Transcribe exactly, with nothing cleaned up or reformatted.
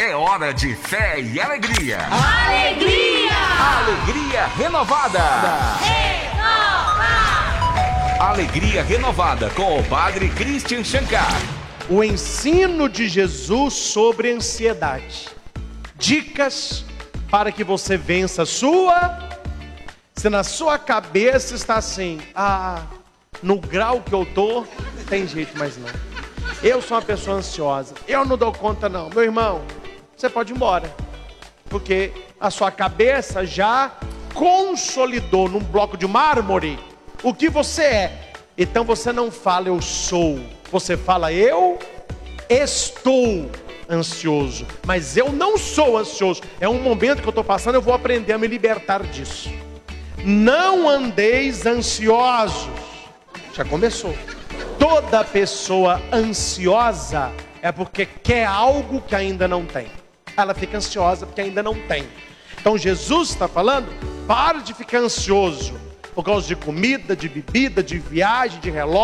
É hora de fé e alegria. Alegria! Alegria renovada. Renova! Alegria renovada com o Padre Christian Shankar. O ensino de Jesus sobre ansiedade. Dicas para que você vença a sua. Se na sua cabeça está assim, ah, no grau que eu tô, não tem jeito mais não. Eu sou uma pessoa ansiosa, eu não dou conta não. Meu irmão, você pode ir embora. Porque a sua cabeça já consolidou num bloco de mármore o que você é. Então você não fala eu sou, você fala eu estou ansioso. Mas eu não sou ansioso, é um momento que eu estou passando, eu vou aprender a me libertar disso. Não andeis ansiosos. Já começou. Toda pessoa ansiosa é porque quer algo que ainda não tem. Ela fica ansiosa porque ainda não tem. Então Jesus está falando, pare de ficar ansioso por causa de comida, de bebida, de viagem, de relógio.